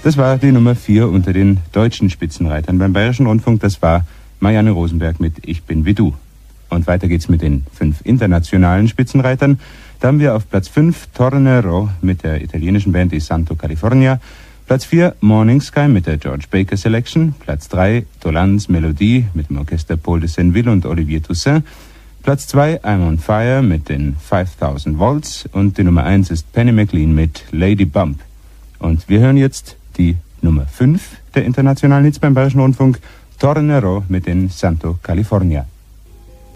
Das war die Nummer 4 unter den deutschen Spitzenreitern beim Bayerischen Rundfunk. Das war Marianne Rosenberg mit Ich bin wie du. Und weiter geht's mit den 5 internationalen Spitzenreitern. Da haben wir auf Platz 5 Tornero mit der italienischen Band I Santo California. Platz 4 Morning Sky mit der George Baker Selection. Platz 3 Dolan's Melodie mit dem Orchester Paul de Senneville und Olivier Toussaint. Platz 2 I'm on Fire mit den 5000 Volts. Und die Nummer 1 ist Penny McLean mit Lady Bump. Und wir hören jetzt die Nummer 5 der internationalen Hits beim Bayerischen Rundfunk. Tornero mit den Santo California.